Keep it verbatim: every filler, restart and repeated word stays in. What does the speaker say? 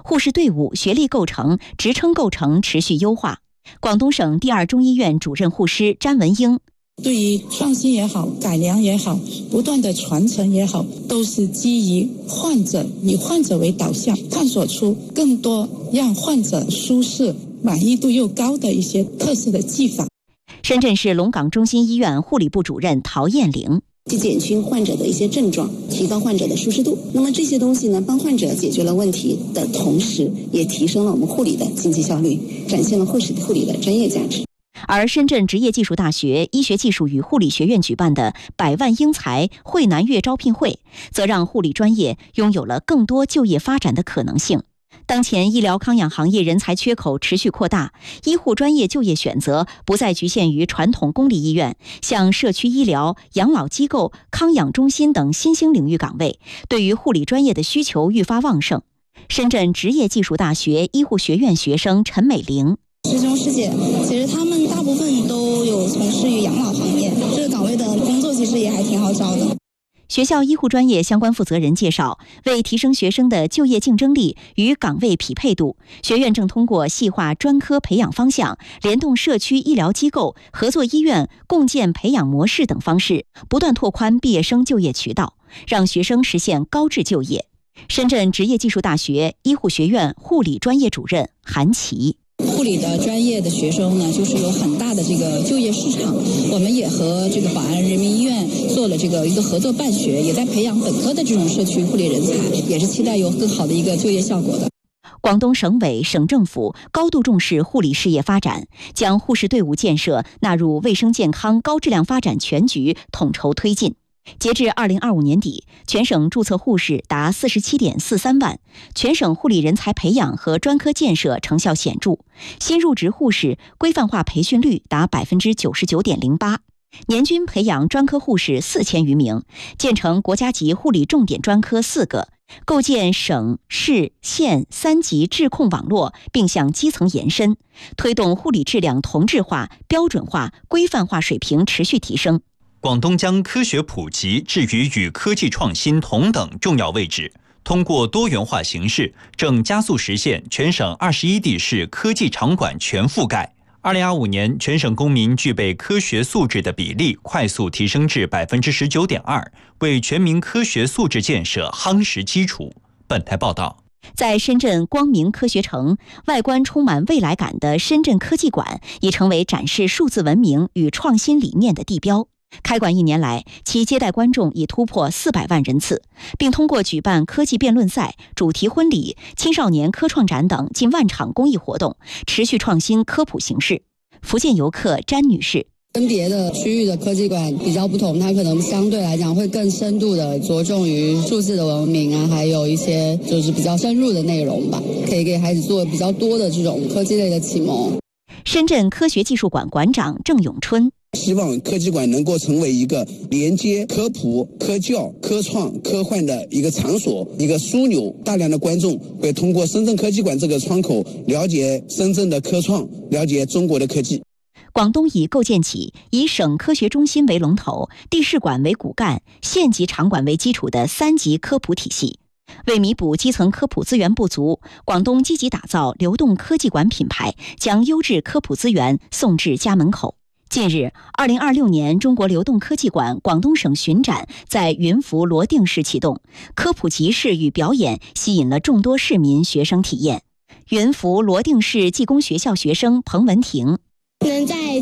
护士队伍、学历构成、职称构成持续优化。广东省第二中医院主任护师詹文英。 对于创新也好，改良也好，不断的传承也好，都是基于患者，以患者为导向，探索出更多让患者舒适、满意度又高的一些特色的技法。 深圳市龙岗中心医院护理部主任陶艳玲。 去减轻患者的一些症状，提高患者的舒适度。那么这些东西呢，帮患者解决了问题的同时，也提升了我们护理的经济效率，展现了护士护理的专业价值。 而深圳职业技术大学医学技术与护理学院举办的百万英才惠南粤招聘会，则让护理专业拥有了更多就业发展的可能性。当前医疗康养行业人才缺口持续扩大，医护专业就业选择不再局限于传统公立医院，像社区医疗、养老机构、康养中心等新兴领域岗位，对于护理专业的需求愈发旺盛。深圳职业技术大学医护学院学生陈美玲。 师兄师姐，其实他们大部分都有从事于养老行业，这个岗位的工作其实也还挺好找的。 学校医护专业相关负责人介绍，为提升学生的就业竞争力与岗位匹配度，学院正通过细化专科培养方向、联动社区医疗机构、合作医院、共建培养模式等方式，不断拓宽毕业生就业渠道，让学生实现高质就业。深圳职业技术大学医护学院护理专业主任韩琦。 护理的专业的学生呢，就是有很大的这个就业市场。我们也和这个宝安人民医院做了这个一个合作办学，也在培养本科的这种社区护理人才，也是期待有更好的一个就业效果的。 广东省委、省政府高度重视护理事业发展，将护士队伍建设纳入卫生健康高质量发展全局统筹推进。截至二零二五年底，全省注册护士达四十七点四三万，全省护理人才培养和专科建设成效显著，新入职护士规范化培训率达百分之九十九点零八，年均培养专科护士四千余名，建成国家级护理重点专科四个，构建省市县三级质控网络，并向基层延伸，推动护理质量同质化、标准化、规范化水平持续提升。 广东将科学普及置于与科技创新同等重要位置，通过多元化形式，正加速实现全省二十一地市科技场馆全覆盖。二零二五年，全省公民具备科学素质的比例快速提升至百分之十九点二，为全民科学素质建设夯实基础。本台报道。 在深圳光明科学城，外观充满未来感的深圳科技馆已成为展示数字文明与创新理念的地标。开馆一年来，其接待观众已突破四百万人次，并通过举办科技辩论赛、主题婚礼、青少年科创展等近万场公益活动，持续创新科普形式。福建游客詹女士。 跟别的区域的科技馆比较不同，它可能相对来讲会更深度的着重于数字的文明啊，还有一些就是比较深入的内容吧，可以给孩子做比较多的这种科技类的启蒙。 深圳科学技术馆馆长郑永春。 希望科技馆能够成为一个连接科普、科教、科创、科幻的一个场所，一个枢纽。大量的观众会通过深圳科技馆这个窗口了解深圳的科创，了解中国的科技。 广东已构建起以省科学中心为龙头、地市馆为骨干、县级场馆为基础的三级科普体系。为弥补基层科普资源不足，广东积极打造流动科技馆品牌，将优质科普资源送至家门口。近日，二零二六年中国流动科技馆广东省巡展在云浮罗定市启动，科普集市与表演吸引了众多市民学生体验。云浮罗定市技工学校学生彭文婷。